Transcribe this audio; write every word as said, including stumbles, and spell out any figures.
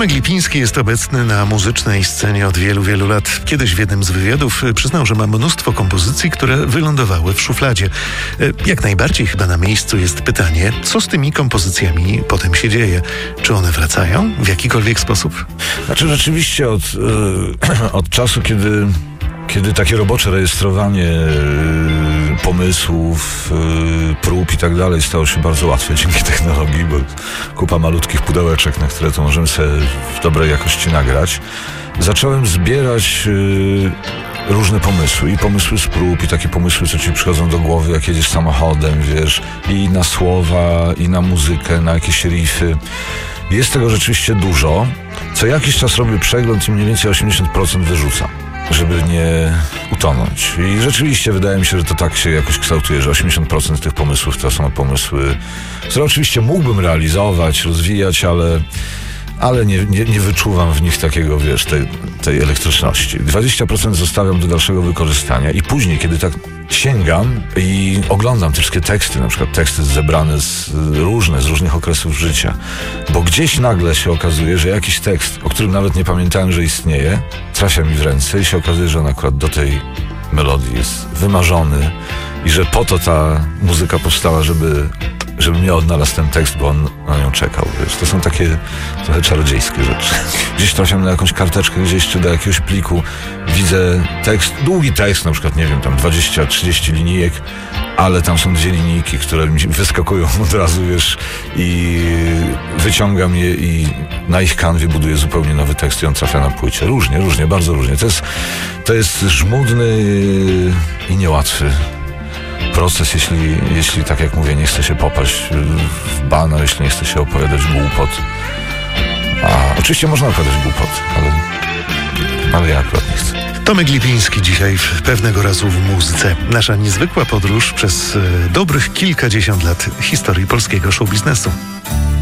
Tomek Lipiński jest obecny na muzycznej scenie od wielu, wielu lat. Kiedyś w jednym z wywiadów przyznał, że ma mnóstwo kompozycji, które wylądowały w szufladzie. Jak najbardziej chyba na miejscu jest pytanie, co z tymi kompozycjami potem się dzieje? Czy one wracają w jakikolwiek sposób? Znaczy rzeczywiście od, yy, od czasu, kiedy, kiedy takie robocze rejestrowanie yy, pomysłów, yy, prób i tak dalej stało się bardzo łatwe dzięki technologii, bo kupa malutkich pudełeczek, na które to możemy sobie w dobrej jakości nagrać, zacząłem zbierać yy, różne pomysły i pomysły z prób i takie pomysły, co ci przychodzą do głowy, jak jedziesz samochodem, wiesz, i na słowa, i na muzykę, na jakieś riffy. Jest tego rzeczywiście dużo. Co jakiś czas robię przegląd i mniej więcej osiemdziesiąt procent wyrzucam, żeby nie utonąć. I rzeczywiście wydaje mi się, że to tak się jakoś kształtuje, że osiemdziesiąt procent tych pomysłów to są pomysły, które oczywiście mógłbym realizować, rozwijać, ale ale nie, nie, nie wyczuwam w nich takiego, wiesz, tej, tej elektryczności. dwadzieścia procent zostawiam do dalszego wykorzystania i później, kiedy tak sięgam i oglądam te wszystkie teksty, na przykład teksty zebrane z różne, z różnych okresów życia, bo gdzieś nagle się okazuje, że jakiś tekst, o którym nawet nie pamiętałem, że istnieje, trafia mi w ręce i się okazuje, że on akurat do tej melodii jest wymarzony i że po to ta muzyka powstała, żeby żebym ja odnalazł ten tekst, bo on na nią czekał, wiesz. To są takie trochę czarodziejskie rzeczy. Gdzieś trafiam na jakąś karteczkę, gdzieś czy do jakiegoś pliku, widzę tekst, długi tekst, na przykład, nie wiem, tam dwadzieścia trzydzieści linijek, ale tam są dwie linijki, które mi wyskakują od razu, wiesz, i wyciągam je i na ich kanwie buduję zupełnie nowy tekst i on trafia na płycie. Różnie, różnie, bardzo różnie. To jest, to jest żmudny i niełatwy proces, jeśli, jeśli tak jak mówię, nie chce się popaść w bana, jeśli nie chce się opowiadać głupot. A oczywiście można opowiadać głupot, ale, ale ja akurat nie chcę. Tomek Lipiński dzisiaj w Pewnego razu w muzyce. Nasza niezwykła podróż przez dobrych kilkadziesiąt lat historii polskiego show biznesu.